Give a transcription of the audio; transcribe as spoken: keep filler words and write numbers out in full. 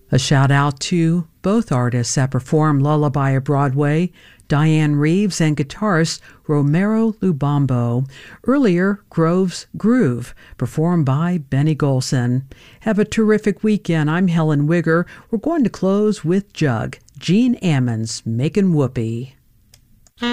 A shout out to both artists that perform Lullaby at Broadway, Diane Reeves and guitarist Romero Lubombo. Earlier, Grove's Groove, performed by Benny Golson. Have a terrific weekend. I'm Helen Wigger. We're going to close with Jug, Gene Ammons, Making Whoopee.